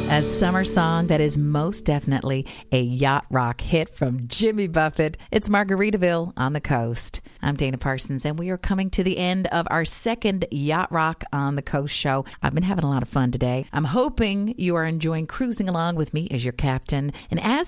A summer song that is most definitely a yacht rock hit from Jimmy Buffett. It's Margaritaville on the Coast. I'm Dana Parsons, and we are coming to the end of our second Yacht Rock on the Coast show. I've been having a lot of fun today. I'm hoping you are enjoying cruising along with me as your captain. And as